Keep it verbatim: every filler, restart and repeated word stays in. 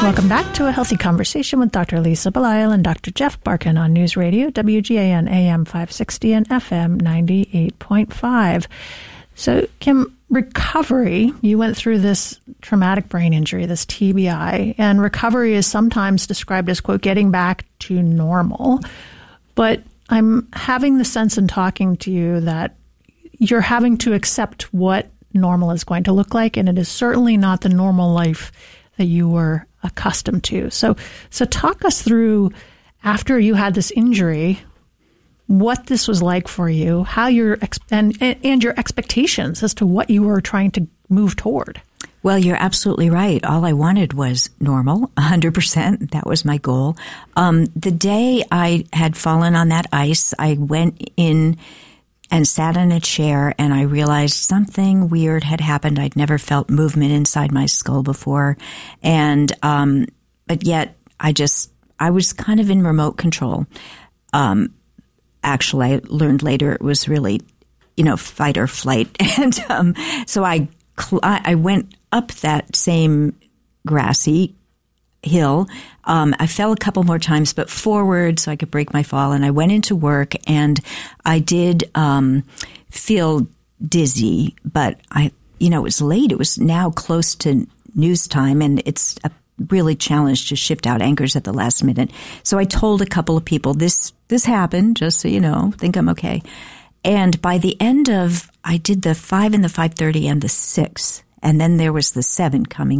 Welcome back to A Healthy Conversation with Doctor Lisa Belisle and Doctor Jeff Barkan on News Radio, W G A N A M five sixty and F M ninety-eight point five. So, Kim, recovery, you went through this traumatic brain injury, this T B I, and recovery is sometimes described as, quote, getting back to normal. But I'm having the sense in talking to you that you're having to accept what normal is going to look like, and it is certainly not the normal life that you were accustomed to. So, so talk us through, after you had this injury, what this was like for you, how your ex- and and your expectations as to what you were trying to move toward. Well, you're absolutely right. All I wanted was normal, one hundred percent. That was my goal. Um, the day I had fallen on that ice, I went in and sat in a chair, and I realized something weird had happened. I'd never felt movement inside my skull before. And, um, but yet I just, I was kind of in remote control. Um, actually, I learned later it was really, you know, fight or flight. And, um, so I, cl- I went up that same grassy hill. Um, I fell a couple more times, but forward so I could break my fall. And I went into work, and I did um, feel dizzy, but I, you know, it was late. It was now close to news time, and it's a really challenge to shift out anchors at the last minute. So I told a couple of people, this, this happened, just so you know, think I'm okay. And by the end of, I did the five and the five thirty and the six, and then there was the seven coming